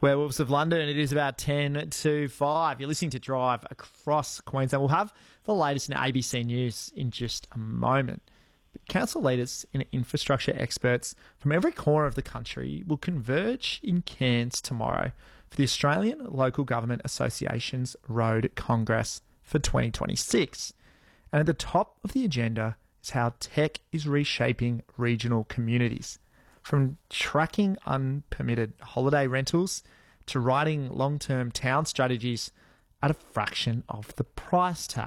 Werewolves of London, it is about 10 to 5. You're listening to Drive across Queensland. We'll have the latest in ABC News in just a moment. But council leaders and infrastructure experts from every corner of the country will converge in Cairns tomorrow for the Australian Local Government Association's Road Congress for 2026. And at the top of the agenda is how tech is reshaping regional communities. From tracking unpermitted holiday rentals to writing long-term town strategies at a fraction of the price tag.